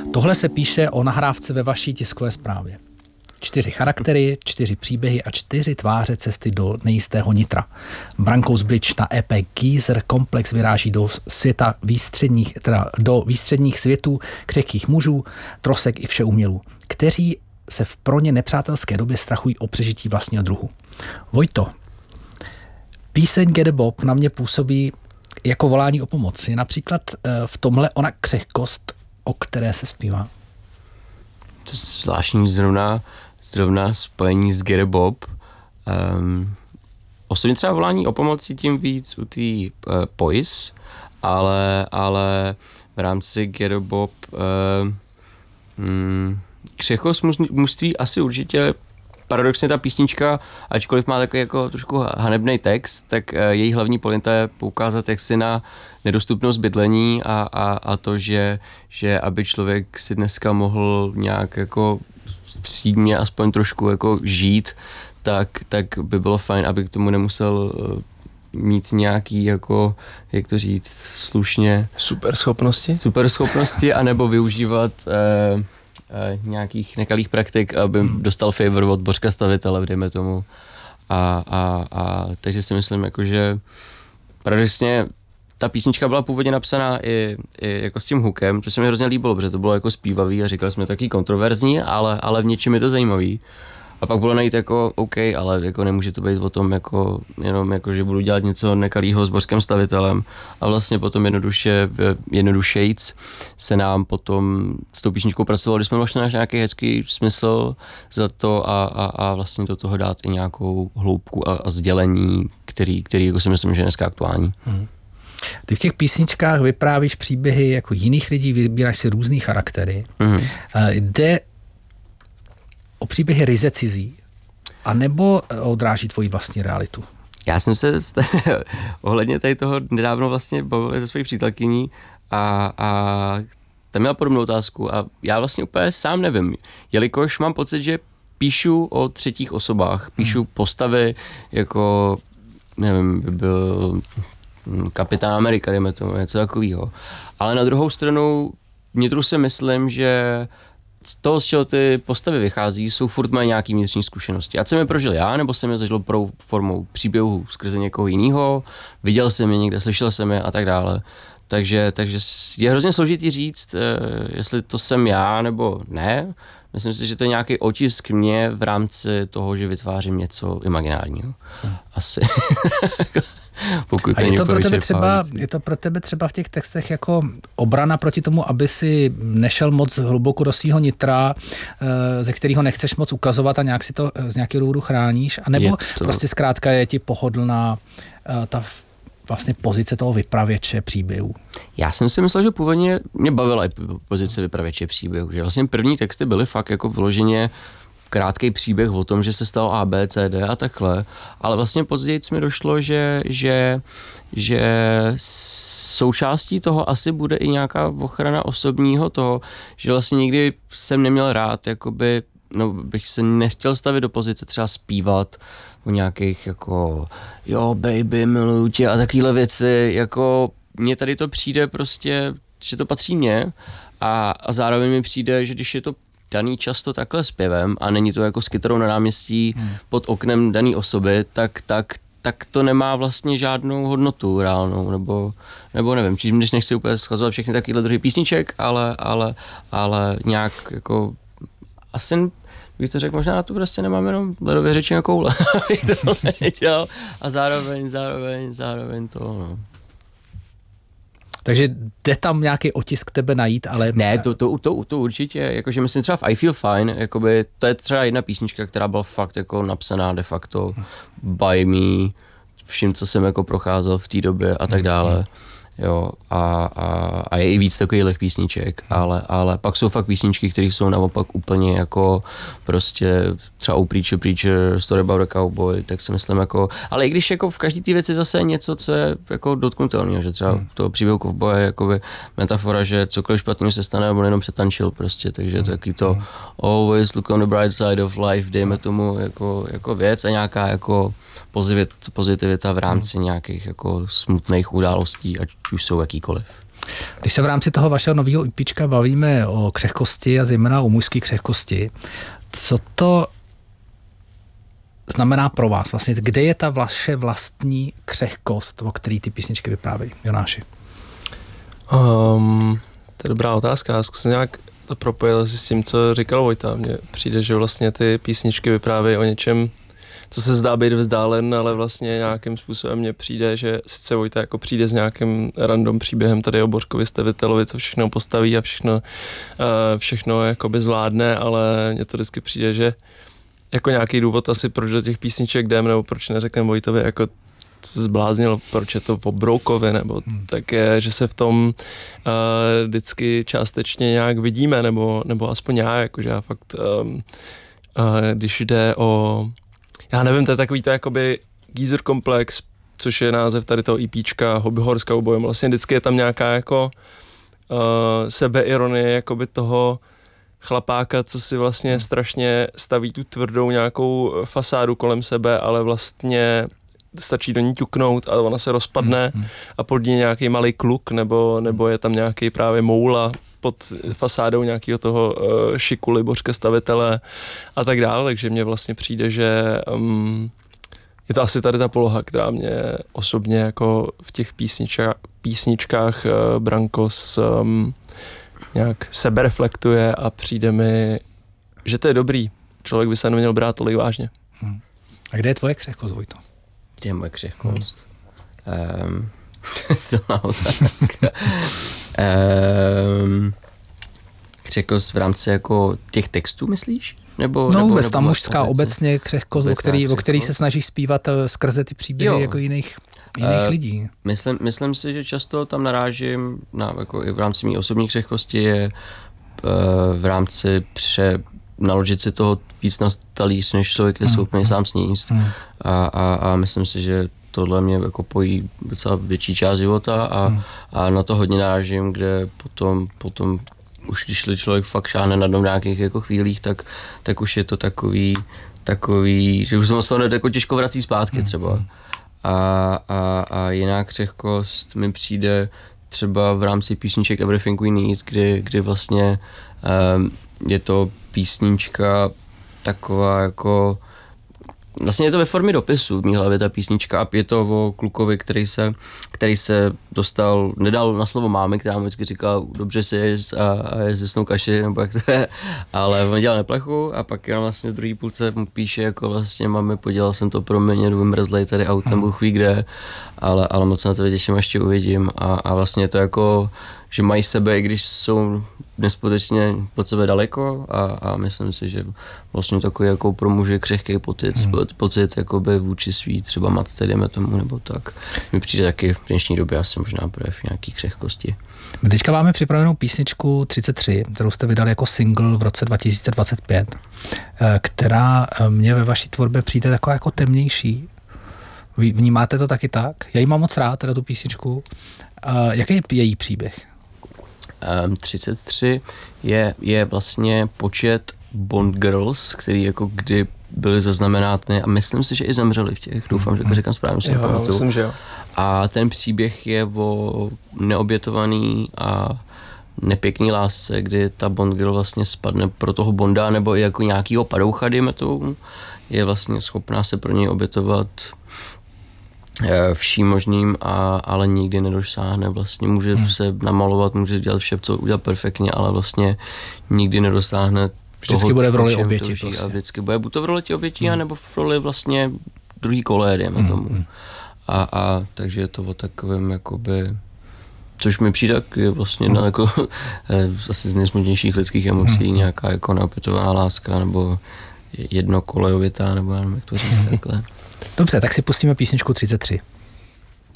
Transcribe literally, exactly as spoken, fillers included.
Tohle se píše o nahrávce ve vaší tiskové zprávě. Čtyři charaktery, čtyři příběhy a čtyři tváře cesty do nejistého nitra. Branko's Bridge na E P Geezer komplex vyráží do světa výstředních, teda do výstředních světů křehkých mužů, trosek i všeumělů, kteří se v pro ně nepřátelské době strachují o přežití vlastního druhu. Vojto, píseň Get a Bob na mě působí jako volání o pomoc. Je například v tomhle ona křehkost, o které se zpívá. To je zvláštní zrovna, zrovna spojení s Get a Bob. Um, osobně třeba volání o pomoc cítím víc u té uh, Poise, ale, ale v rámci Get a Bob uh, mm, křehkost mužství asi určitě. Paradoxně ta písnička, ačkoliv má takový jako trošku hanebný text, tak její hlavní pointa je poukázat jaksi na nedostupnost bydlení a, a, a to, že, že aby člověk si dneska mohl nějak jako střídmě aspoň trošku jako žít, tak, tak by bylo fajn, aby k tomu nemusel mít nějaký jako, jak to říct, slušně... Super schopnosti? Super schopnosti, anebo využívat... Eh, nějakých nekalých praktik, aby hmm. dostal favor od Bořka stavitele, dejme tomu. A, a, a takže si myslím, jako, že paradoxně ta písnička byla původně napsaná i, i jako s tím hookem, což se mi hrozně líbilo, protože to bylo jako zpívavý a říkali jsme taky kontroverzní, ale, ale v něčem je to zajímavý. A pak bylo najít jako OK, ale jako nemůže to být o tom jako, jenom jako, že budu dělat něco nekalýho s Bořským stavitelem. A vlastně potom jednoduše, jednodušejc se nám potom s tou písničkou pracovalo, když jsme našli nějaký hezký smysl za to a, a, a vlastně do toho dát i nějakou hloubku a, a sdělení, který, který jako si myslím, že je dneska aktuální. Hmm. Ty v těch písničkách vyprávíš příběhy jako jiných lidí, vybíráš si různý charaktery. Hmm. Jde o příběhy ryze cizí, anebo odráží tvoji vlastní realitu? Já jsem se ohledně tady toho nedávno vlastně bavil se svojí přítelkyní a, a tam měla podobnou otázku a já vlastně úplně sám nevím, jelikož mám pocit, že píšu o třetích osobách, píšu hmm. postavy jako, nevím, by byl Kapitán Amerika, dejme tomu, něco takového. Ale na druhou stranu vnitru si myslím, že z toho, z čeho ty postavy vychází, jsou furt mají nějaký vnitřní zkušenosti. Ať jsem je prožil já, nebo jsem je zažil pro formou příběhu skrze někoho jiného, viděl jsem je někde, slyšel jsem je a tak dále. Takže, takže je hrozně složitý říct, jestli to jsem já, nebo ne. Myslím si, že to je nějaký otisk mě v rámci toho, že vytvářím něco imaginárního. Asi. A je to, pro tebe třeba, je to pro tebe třeba v těch textech jako obrana proti tomu, aby si nešel moc hluboko do svého nitra, ze kterého nechceš moc ukazovat a nějak si to z nějakého důvodu chráníš? A nebo to... prostě zkrátka je ti pohodlná ta vlastně pozice toho vypravěče příběhů? Já jsem si myslel, že původně mě bavila i pozice vypravěče příběhů, že vlastně první texty byly fakt jako vyloženě krátký příběh o tom, že se stalo A, B, C, D a takhle, ale vlastně později mi došlo, že, že, že součástí toho asi bude i nějaká ochrana osobního toho, že vlastně nikdy jsem neměl rád, jakoby, no bych se nechtěl stavit do pozice třeba zpívat o nějakých jako jo baby, miluju tě a takovéhle věci, jako mně tady to přijde prostě, že to patří mně a, a zároveň mi přijde, že když je to daný často takhle zpěvem a není to jako s kytarou na náměstí hmm. pod oknem daný osoby, tak, tak, tak to nemá vlastně žádnou hodnotu reálnou, nebo, nebo nevím, čím když nechci úplně schazovat všechny takovýhle druhý písniček, ale, ale, ale nějak jako asi bych to řekl, možná na to prostě nemám jenom ledově řeči na koule, abych to nedělal a zároveň, zároveň, zároveň to, no. Takže jde tam nějaký otisk tebe najít, ale... Ne, to, to, to, to určitě, jakože myslím třeba v I Feel Fine, jakoby, to je třeba jedna písnička, která byla fakt jako napsaná de facto by me, vším, co jsem jako procházel v té době a tak dále. Jo, a, a, a je i víc takových písniček, ale, ale pak jsou fakt písničky, které jsou naopak úplně jako prostě třeba Oh Preacher Preacher, Story About a Cowboy, tak si myslím jako, ale i když jako v každý té věci zase je něco, co je jako dotknutelného, že třeba hmm. toho příběhu kovboje je jakoby metafora, že cokoliv špatného se stane, nebo jenom přetančil prostě, takže to taky to always look on the bright side of life, dejme tomu jako, jako věc a nějaká jako pozitivita v rámci nějakých jako smutných událostí, ať už jsou jakýkoliv. Když se v rámci toho vašeho nového EPčka bavíme o křehkosti a zejména o mužské křehkosti, co to znamená pro vás? Vlastně, kde je ta vaše vlastní křehkost, o který ty písničky vyprávějí, Jonáši? Um, to je dobrá otázka. Já zkusím nějak to propojit asi s tím, co říkal Vojta. Mně přijde, že vlastně ty písničky vyprávějí o něčem, co se zdá být vzdálen, ale vlastně nějakým způsobem mně přijde, že sice Vojta jako přijde s nějakým random příběhem tady o Bořkovi Stavitelovi, co všechno postaví a všechno, uh, všechno jakoby zvládne, ale mně to vždycky přijde, že jako nějaký důvod asi, proč do těch písniček jdem, nebo proč neřekneme Vojtovi, jako se zbláznil, proč je to o Broukovi, nebo hmm. tak je, že se v tom uh, vždycky částečně nějak vidíme, nebo, nebo aspoň já, jakože já fakt, um, uh, když jde o, já nevím, to je takový to jakoby Geezer Komplex, což je název tady toho EPčka, Hobby Horse Cowboy, vlastně vždycky je tam nějaká jako uh, sebeironie, jakoby toho chlapáka, co si vlastně strašně staví tu tvrdou nějakou fasádu kolem sebe, ale vlastně stačí do ní ťuknout a ona se rozpadne mm, mm. a pod ní nějaký malý kluk, nebo, nebo je tam nějaký právě moula pod fasádou nějakého toho uh, šiku Libořka Stavitele a tak dále, takže mně vlastně přijde, že um, je to asi tady ta poloha, která mě osobně jako v těch písnička, písničkách uh, Brankos um, nějak sebereflektuje a přijde mi, že to je dobrý. Člověk by se neměl brát tolik vážně. Hmm. A kde je tvoje křehkost, Vojto? Kde je moje křehkost? Hmm. Um, silná otázka. um, křehkost v rámci jako těch textů, myslíš? Nebo, no nebo, vůbec, nebo ta mužská obecně, obecně křehkost, o který, o který se snažíš zpívat skrze ty příběhy jo. jako jiných, jiných uh, lidí. Myslím, myslím si, že často tam narážím, na, jako i v rámci mý osobní křehkosti je uh, v rámci pře naložit si toho víc na talíř, než člověk je schopný mm, sám sníst. Mm. A, a, a myslím si, že tohle mě jako pojí docela větší část života a, mm. a na to hodně narážím, kde potom, potom už když člověk fakt šáhne na dom nějakých jako chvílích, tak, tak už je to takový, takový, že už se to jako těžko vrací zpátky třeba. A, a, a jiná křehkost mi přijde třeba v rámci písniček Everything We Need, kdy, kdy vlastně um, je to písnička taková jako, vlastně je to ve formě dopisu v mý hlavě ta písnička a je to o klukovi, který se, který se dostal, nedal na slovo mámy, která mu vždycky říkala, dobře si ješ a, a ješ věsnou kaši, nebo jak to je, ale on dělal neplechu a pak jenom vlastně v druhý půlce mu píše jako vlastně mami, podělal jsem to pro mě, jdu vymrzlej tady autem, Bůh ví kde, ale, ale moc se na to těším, až tě uvidím a, a vlastně je to jako, že mají sebe, i když jsou neskutečně pod sebe daleko a, a myslím si, že vlastně takový jako pro muže křehký pocit, hmm. pocit jakoby vůči svý třeba matce, dejme tomu, nebo tak. Mi přijde taky v dnešní době asi možná projev nějaký křehkosti. My teďka máme připravenou písničku třicet tři, kterou jste vydali jako single v roce dva tisíce dvacet pět, která mě ve vaší tvorbě přijde taková jako temnější. Vy vnímáte to taky tak? Já ji mám moc rád, teda tu písničku. Jaký je její příběh? Um, třicet tři je, je vlastně počet Bond Girls, který jako kdy byly zaznamenány a myslím si, že i zemřeli v těch, doufám, že to říkám správně, si jo, myslím, že jo. A ten příběh je o neobětovaný a nepěkný lásce, kdy ta Bond Girl vlastně spadne pro toho Bonda nebo i jako nějakýho padoucha, dejme tomu, je vlastně schopná se pro něj obětovat vším možným, a, ale nikdy nedosáhne. Vlastně může hmm. se namalovat, může dělat vše, co udělat perfektně, ale vlastně nikdy nedosáhne vždycky toho, bude v roli oběti. Prostě. A vždycky bude buď to v roli obětí, hmm. anebo v roli vlastně druhý kolé, dejme hmm. tomu. A, a takže je to o takovém jakoby, což mi přijde je vlastně hmm. na jako asi z nejsmutnějších lidských emocí, hmm. nějaká jako neopětovaná láska, nebo jednokolejovitá, nebo já nevím, jak to říct takhle. Dobře, tak si pustíme písničku třicet tři.